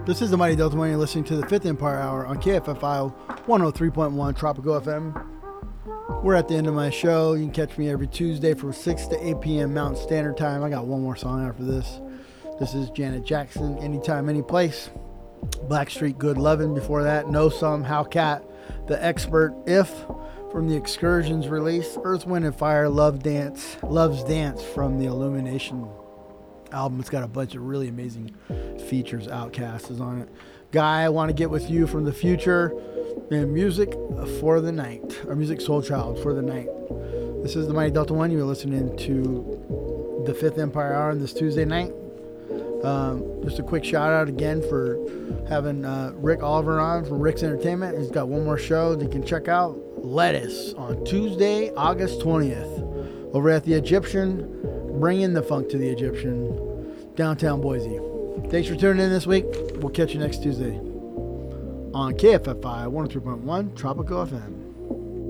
This is the Mighty Delta One. You're listening to the Fifth Empire Hour on KFFI 103.1 Tropical FM. We're at the end of my show. You can catch me every Tuesday from 6 to 8 p.m. Mountain Standard Time. I got one more song after this. This is Janet Jackson, Anytime, Anyplace. Blackstreet, Good Lovin'. Before that, Know Some, Hellcat, The Expert, If, from the Excursions release. Earth, Wind, and Fire, Love's Dance from the Illumination album. It's got a bunch of really amazing features. Outkast is on it. Guy, I Want to Get With You from the Future. And Music for the Night, or Music Soul Child for the Night. This is the Mighty Delta One. You're listening to the Fifth Empire Hour on this Tuesday night. Just a quick shout out again for having Rick Oliver on from Rick's Entertainment. He's got one more show that you can check out. Lettuce on Tuesday, August 20th, over at the Egyptian. Bringing the funk to the Egyptian, downtown Boise. Thanks for tuning in this week. We'll catch you next Tuesday on KFFI 103.1 Tropical FM.